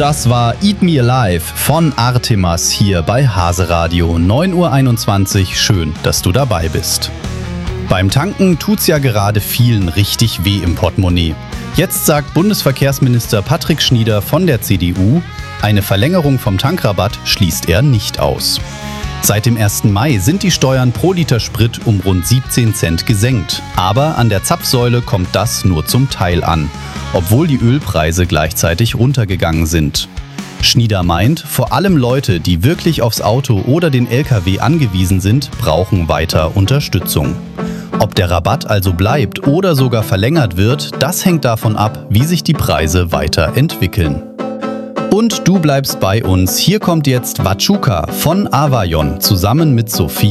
Das war Eat Me Alive von Artemas hier bei Hase Radio. 9:21 Uhr. Schön, dass du dabei bist. Beim Tanken tut's ja gerade vielen richtig weh im Portemonnaie. Jetzt sagt Bundesverkehrsminister Patrick Schnieder von der CDU, eine Verlängerung vom Tankrabatt schließt er nicht aus. Seit dem 1. Mai sind die Steuern pro Liter Sprit um rund 17 Cent gesenkt. Aber an der Zapfsäule kommt das nur zum Teil an, obwohl die Ölpreise gleichzeitig runtergegangen sind. Schnieder meint, vor allem Leute, die wirklich aufs Auto oder den LKW angewiesen sind, brauchen weiter Unterstützung. Ob der Rabatt also bleibt oder sogar verlängert wird, das hängt davon ab, wie sich die Preise weiterentwickeln. Und du bleibst bei uns. Hier kommt jetzt Vachuka von Avayon zusammen mit Sophie